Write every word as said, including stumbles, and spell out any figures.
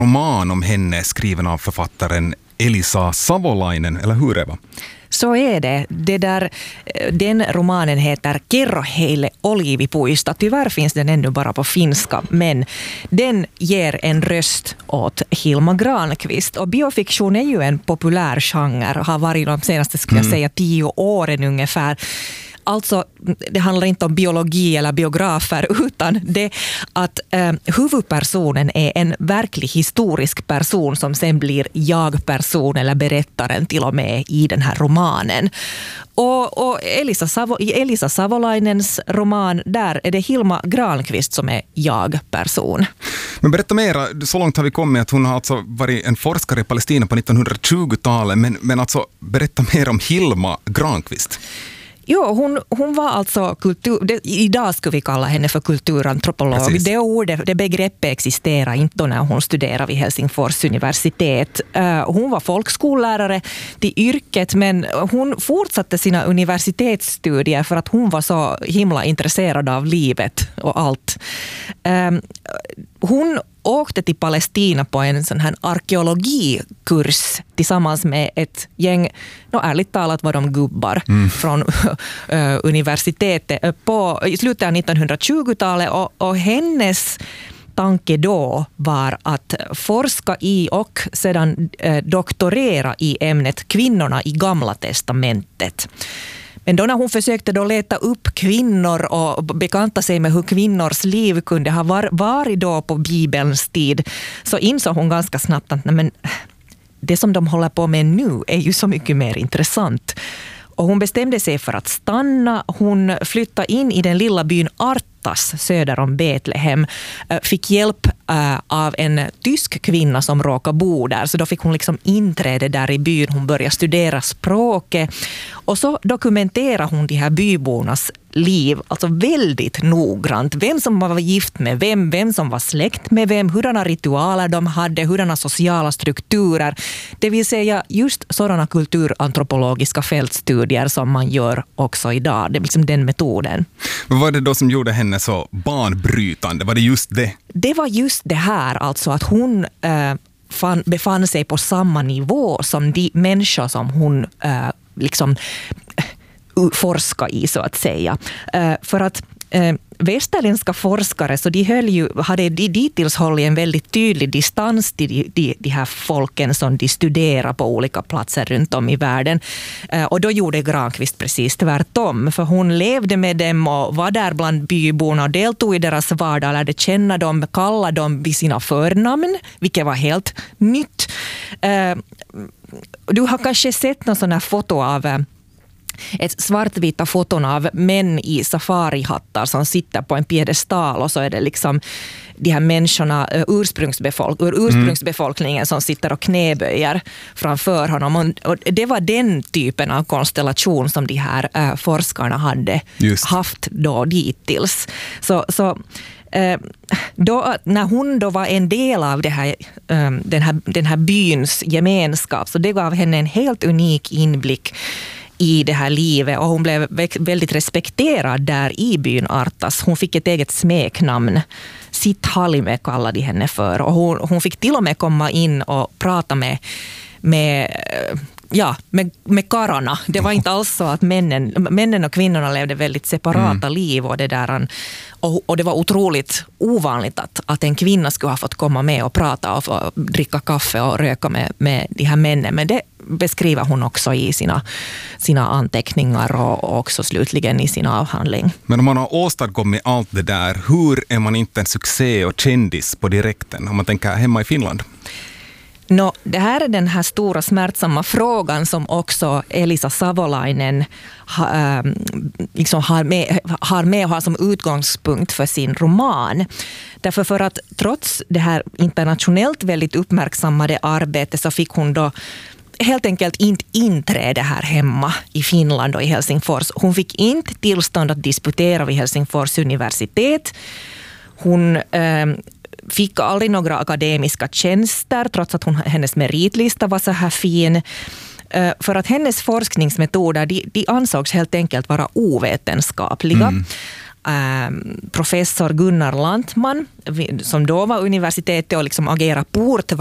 roman om henne skriven av författaren Elisa Savolainen, eller hur Eva? Så är det. det där, den romanen heter Kerro heille oliivipuista. Tyvärr finns den ännu bara på finska, men den ger en röst åt Hilma Granqvist. Och biofiktion är ju en populär genre, har varit de senaste, skulle jag säga, tio åren ungefär. Alltså, det handlar inte om biologi eller biografer, utan det att eh, huvudpersonen är en verklig historisk person som sen blir jag-person eller berättaren till och med i den här romanen. Och, och Elisa, Savo, Elisa Savolainens roman, där är det Hilma Granqvist som är jag-person. Men berätta mer, så långt har vi kommit att hon har alltså varit en forskare i Palestina på nittonhundratjugotalet, men, men alltså berätta mer om Hilma Granqvist. Jo, hon, hon var alltså kultur, det, idag skulle vi kalla henne för kulturantropolog. Precis. Det ordet, det begreppet existerar inte när hon studerade vid Helsingfors universitet. Uh, hon var folkskollärare till yrket, men hon fortsatte sina universitetsstudier för att hon var så himla intresserad av livet och allt. Um, hon åkte till Palestina på en sån här arkeologikurs tillsammans med ett gäng, no, ärligt talat var de gubbar mm. från uh, universitetet på, i slutet av nittonhundratjugotalet, och, och hennes tanke då var att forska i och sedan uh, doktorera i ämnet kvinnorna i Gamla testamentet. Men då när hon försökte då leta upp kvinnor och bekanta sig med hur kvinnors liv kunde ha var, varit då på Bibelns tid, så insåg hon ganska snabbt att nej, men, det som de håller på med nu är ju så mycket mer intressant. Och hon bestämde sig för att stanna. Hon flyttade in i den lilla byn Artas söder om Betlehem. Fick hjälp av en tysk kvinna som råkade bo där. Så då fick hon liksom inträde där i byn. Hon började studera språket. Och så dokumenterar hon de här bybornas liv, alltså väldigt noggrant. Vem som var gift med vem, vem som var släkt med vem, hurdana ritualer de hade, hurdana sociala strukturer. Det vill säga just sådana kulturantropologiska fältstudier som man gör också idag. Det är liksom den metoden. Vad var det då som gjorde henne så banbrytande? Var det just det? Det var just det här, alltså att hon äh, fann, befann sig på samma nivå som de människor som hon äh, liksom forska i, så att säga. Uh, för att uh, västerländska forskare, så de höll ju, hade de dittills hållit en väldigt tydlig distans till de, de, de här folken som de studerar på olika platser runt om i världen. Uh, och då gjorde Granqvist precis tvärtom, för hon levde med dem och var där bland byborna och deltog i deras vardag, lärde känna dem, kalla dem vid sina förnamn, vilket var helt nytt. Uh, du har kanske sett någon sån här foto av uh, ett svartvita foton av män i safarihattar som sitter på en piedestal, och så är det liksom de här människorna, ursprungsbefolk- ur ursprungsbefolkningen som sitter och knäböjer framför honom. Och det var den typen av konstellation som de här äh, forskarna hade Just. haft då dittills. Så, så äh, då, när hon då var en del av det här, äh, den, här, den här byns gemenskap, så det gav henne en helt unik inblick i det här livet, och hon blev väldigt respekterad där i byn Artas. Hon fick ett eget smeknamn. Sitt Halime kallade de henne för. Och hon, hon fick till och med komma in och prata med, med, ja, med, med kararna. Det var inte alls så att männen, männen och kvinnorna levde väldigt separata mm. liv. Och det, där, och, och det var otroligt ovanligt att, att en kvinna skulle ha fått komma med och prata och få dricka kaffe och röka med, med de här männen. Men det beskriver hon också i sina, sina anteckningar och också slutligen i sin avhandling. Men om man har åstadkommit allt det där, hur är man inte en succé och kändis på direkten om man tänker hemma i Finland? No, det här är den här stora smärtsamma frågan som också Elisa Savolainen ha, äh, liksom har, med, har med och har som utgångspunkt för sin roman. Därför för att trots det här internationellt väldigt uppmärksammade arbetet så fick hon då helt enkelt inte inträde här hemma i Finland och i Helsingfors. Hon fick inte tillstånd att disputera vid Helsingfors universitet. Hon äh, fick aldrig några akademiska tjänster trots att hon, hennes meritlista var så här fin. För att hennes forskningsmetoder de, de ansågs helt enkelt vara ovetenskapliga. Mm. äh, professor Gunnar Lantman som då var universitetet och liksom agerade portvakt